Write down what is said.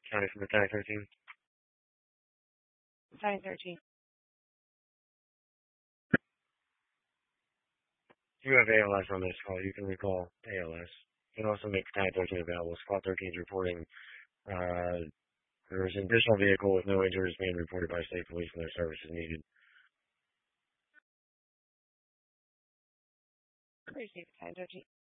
County from Battalion 13. Battalion 13. You have ALS on this call. You can recall ALS. You can also make Battalion 13 available. Squad 13 is reporting there is an additional vehicle with no injuries being reported by state police and their services needed. Appreciate Battalion 13.